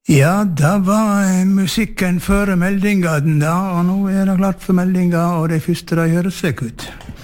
Ja, det var musikken før meldinga den da, og nå det klart for meldinga, og det første det høres slik ut.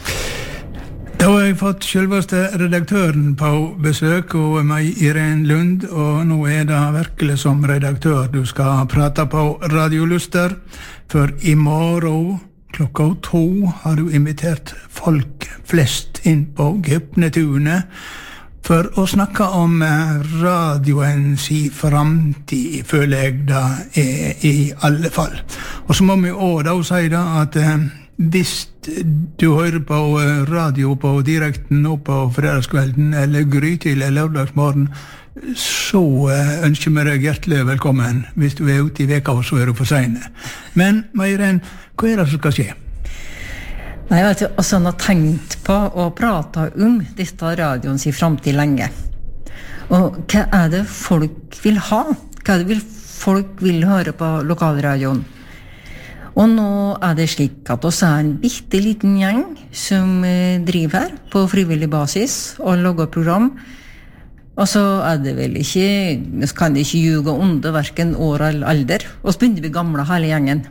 Da har jeg fått selveste redaktøren på besøk, og meg Irene Lund, og nå det virkelig som redaktør du skal prate på Radio Luster, for I morgen klokka 2 har du invitert folk flest inn på Gøpnetunet, for å snakke om radioens I framtid, føler jeg det I alle fall. Og så må vi også da si da at hvis du hører på radio på direkten nå på fredagskvelden eller grytidlig eller lørdagsmorgen, så ønsker vi deg hjertelig velkommen hvis du ute I veka og så du for sene. Men, Meiren, hva det som skal skje? Nei, jeg vet jo, altså han har tenkt på å prate om dette radioens I framtid lenge. Og hva det folk vil ha? Hva det folk vil høre på lokalradioen? Og nå det slik at oss en bitte liten gjeng som driver her på frivillig basis og lager program. Og så det vel ikke, vi kan ikke ljuge onde hverken år eller alder. Og så begynner vi gamle hele gjengen.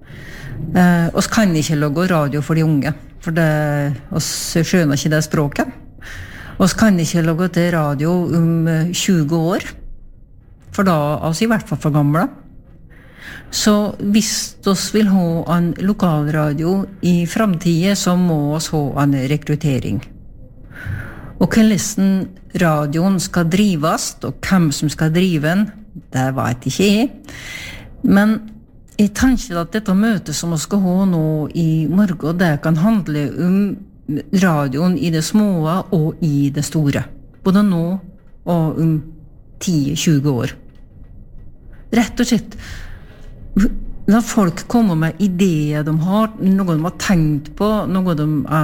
Oss kan ikke lage radio for de unge, for oss skjønner ikke det språket. Oss kan ikke lage til radio om 20 år, for da oss I hvert fall for gamle. Så hvis oss vil ha en lokalradio I framtiden, så må oss ha en rekruttering. Og hvordan radioen skal drives, og hvem som skal drive den, det vet ikke jeg. Men jeg tenker at dette møtet som vi skal ha nå I morgen, det kan handle om radioen I det små og I det store. Både nå og om 10-20 år. Rett og slett, når folk kommer med ideer de har, noe de har tenkt på, noe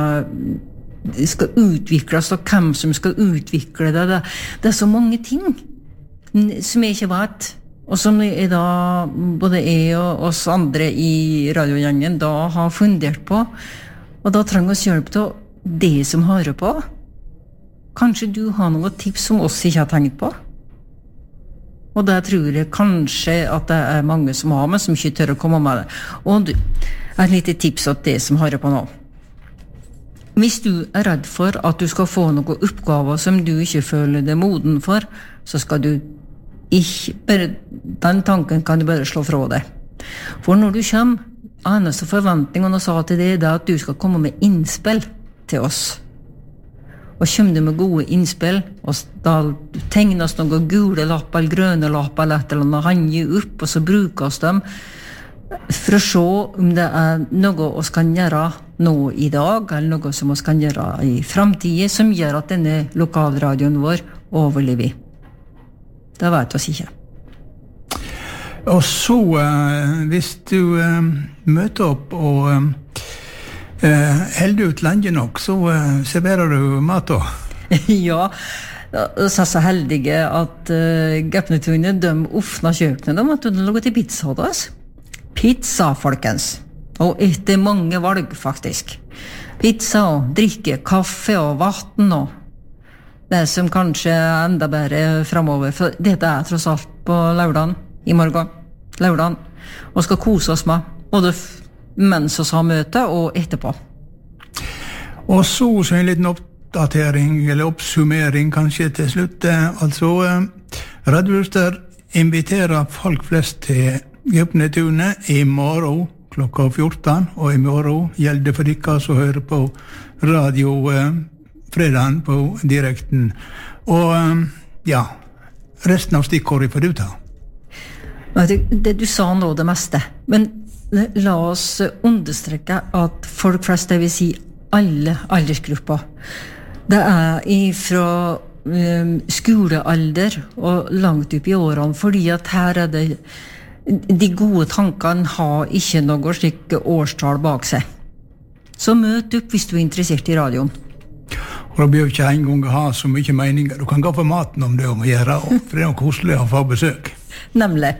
de skal utvikles, og hvem som skal utvikle det. Det så mange ting som jeg ikke vet. Og som da både jeg og oss andre I radiogjengen da har fundert på, og da trenger oss hjelp til det som hører på. Kanskje du har noen tips som oss ikke har tenkt på? Og det tror jeg kanskje at det mange som har, men som ikke tør å komme med det. Og du, et lite tips til det som hører på nå. Hvis du redd for at du skal få noen oppgaver som du ikke føler deg moden for, så skal du den tanken kan du bare slå fra deg. For når du kommer, eneste forventningen og sa til deg at du skal komme med innspill til oss. Og kommer du med gode innspill, og da tegnes noen gule lapper eller grønne lapper eller et eller annet, hanger opp, og så brukes dem for å se om det noe vi kan gjøre nå I dag, eller noe som vi kan gjøre I framtiden, som gjør at denne lokalradioen vår overlever. Det vet oss ikke. Og så, hvis du møter opp og helder ut lenge nok, så serverer du mat da? Ja, så heldige at Gøpnetunet, de åpner kjøkkenet, de måtte lage til pizza da. Pizza, folkens. Og etter mange valg, faktisk. Pizza og drikke, kaffe og vatten og det som kanskje enda bedre fremover, for dette tross alt på lørdagen, I morgen, lørdagen, og skal kose oss med, både mens vi har møte og etterpå. Og så en liten oppdatering, eller oppsummering kanskje til slutt, altså Radio Luster inviterer folk flest til Gøpnetunet I morgen klokka 14, og I morgen gjelder det for dere som hører på radio fredagen på direkten. Og ja, resten av stikkordet får du ta. Det du sa nå det meste, men la oss understreke at folk flest, det vil si alle aldersgrupper, det ifra skolealder og langt opp I årene, fordi at her det de gode tankene har ikke noe slik årstall bak seg. Så møt opp hvis du interessert I radioen. Og da bør ikke en gang ha så mye meninger. Du kan gå for maten om det om å gjøre, for det noe koselig å få besøk. Nemlig.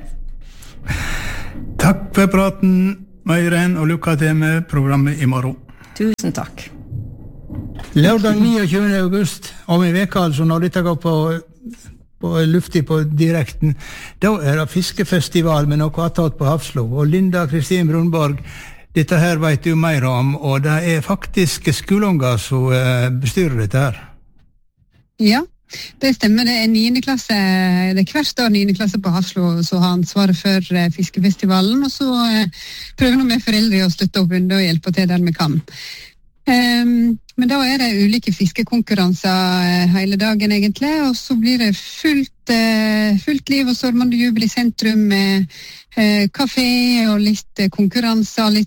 Takk for praten, Meiren, og lykke til med programmet I morgen. Tusen takk. Lørdag 29. august, om en veka altså, når dette går på luftig på direkten. Da det fiskefestival med noe attåt på Hafslo. Og Linda Kristin Brunborg, dette her vet du mer om, og det faktisk skoleunger som bestyrer dette her. Ja. Det stemmer, det 9. klasse, det hvert år 9. klasse på Hafslo som har ansvaret for fiskefestivalen, og så prøver vi med foreldre å støtte opp under og hjelpe til der vi kan. Men da det ulike fiskekonkurranser hele dagen egentlig, og så blir det fullt liv og stormende jubel i sentrum med kafé og litt konkurranser, litt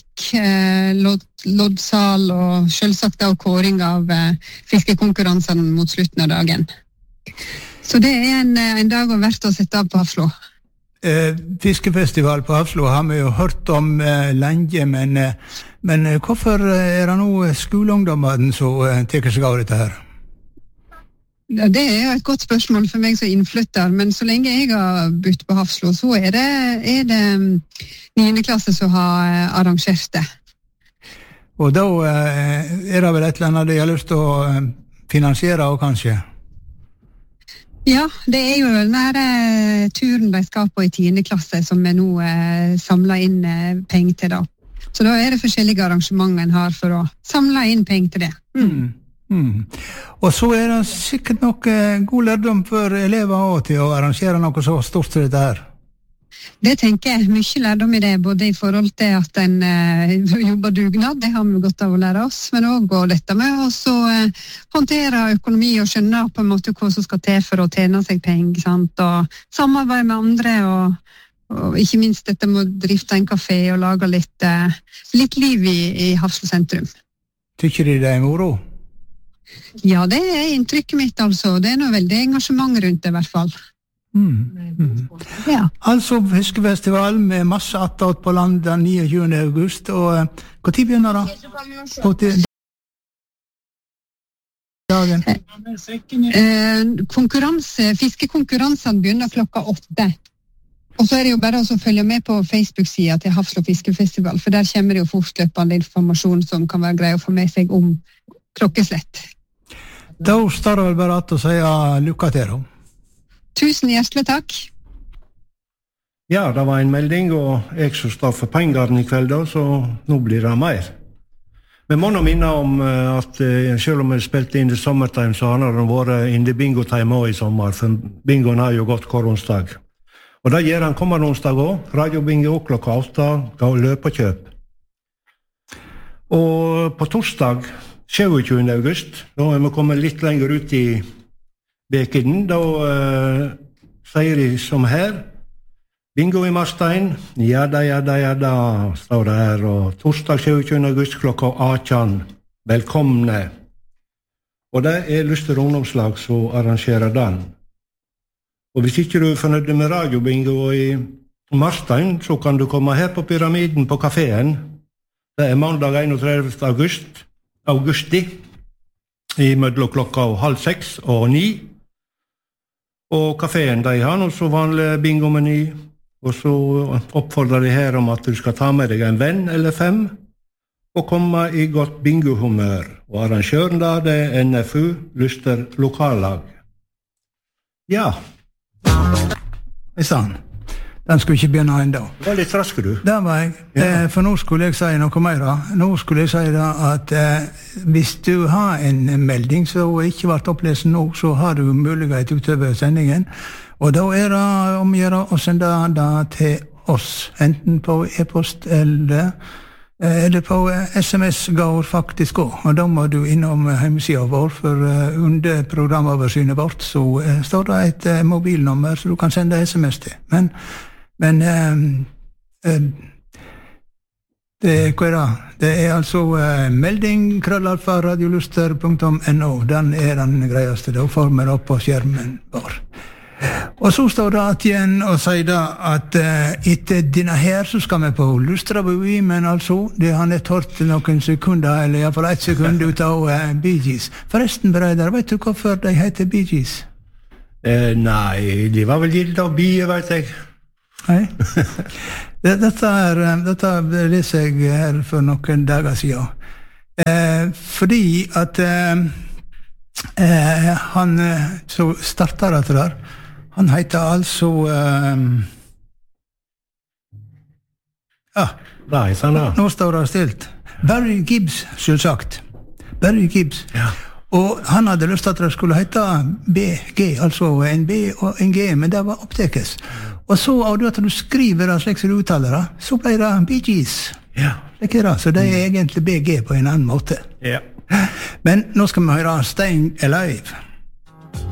loddsal og selvsagt da kåring av fiskekonkurransene mot slutten av dagen. Så det en dag verdt å sette av på Hafslo. Fiskefestival på Hafslo har vi jo hørt om lenge, men hvorfor det nå skoleungdommene som tar seg av dette her? Ja, det jo et godt spørsmål for meg som innflytter, men så lenge jeg har bodd på Hafslo, så det 9. klasse som har arrangert det. Og da det vel et eller annet de har lyst til å finansiere også, kanskje? Ja, det jo denne turen de skal på i 10. klasse som vi nå samler inn penger til da. Så da det forskjellige arrangementer en har for å samle inn penger til det. Og så det sikkert noe god lærdom for elever også til å arrangere noe så stort som dette her. Det tenker jeg mye lærdom i det, både i forhold til at en jobber dugnad, det har vi godt av å lære oss, men også dette med å håndtere økonomi og skjønne på en måte hva som skal til for å tjene seg penger, sant? Og samarbeide med andre, og ikke minst dette med å drifte en kafé og lage litt liv i Hafslo sentrum. Tykker de det moro? Ja, det inntrykket mitt altså. Det noe veldig engasjement rundt det i hvert fall. Ja. Altså fiskefestival med masse attåt på land den 29. august, og hva tid begynner da? Dagen? Fiskekonkurransene begynner klokka 8. Og så det jo bare å følge med på Facebook-siden til Hafslo fiskefestival, for der kommer det jo fortløpende informasjon som kan være grei å få med seg om klokkeslett. Da står det vel bare at å si lykke til da. Tusen hjertelig takk. Ja, det var en melding, og jeg som står for pengene i kveld da, så nå blir det mer. Vi må nå minne om at selv om vi spilte inn i sommertime, så har det vært inn i bingo-time også i sommer, for bingoen har jo gått hver onsdag. Og det gjør han kommende onsdag også, radiobingo klokka 8, ga løp og kjøp. Og på torsdag, 27. august, da vi kommet litt lenger ut i vekeden, da sier de som her, bingo i Marstein, ja da, står det her, og torsdag 27. august klokka 18, velkomne. Og det Luster ungdomslag som arrangerer den. Og hvis ikke du fornøyd med radiobingo i Marstein, så kan du komme her på Pyramiden på kaféen. Det mandag 31. augusti, i mellom klokka 5:30 og 9. Og kaféen, de har også vanlig bingomeny, og så oppfordrer de her om at du skal ta med deg en venn eller 5, og komme i godt bingohumør. Og arrangøren da, det NFU, Luster lokallag. Ja. Jeg sa han. Den skulle ikke begynne enda. Det var litt raske du. Det var jeg. Ja. For nå skulle jeg si noe mer. Nå skulle jeg si da at hvis du har en melding som ikke ble opplesen nå, så har du mulighet utover sendingen. Og da det om å gjøre å sende det til oss, enten på e-post eller på SMS går faktisk også. Og da må du innom hjemmesiden vår, for under programoversynet vårt så står det et mobilnummer så du kan sende SMS til. Men det altså melding@radioluster.no. Den den greieste, da får vi det opp på skjermen vår. Og så står det at igjen og sier da at etter denne her så skal vi på Lustrabui, men altså, det har nett hørt noen sekunder, eller i hvert fall 1 sekund ut av Bee Gees. Forresten, Breider, vet du hvorfor de heter Bee Gees? Nei, de var vel gitt av bie, vet jeg. Nei. Dette leser jeg her for noen dager siden. Fordi at han så startet dette der, Han heter altså Nei, sånn da. Nå står det stilt. Barry Gibbs, selvsagt. Barry Gibbs. Ja. Og han hadde lyst til at det skulle hete BG, altså en B og en G, men det var opptekes. Og så, av det at du skriver det slik som du uttaler det, så ble det Bee Gees. Ja. Ikke det? Så det er egentlig BG på en annen måte. Ja. Men nå skal vi høre Staying Alive.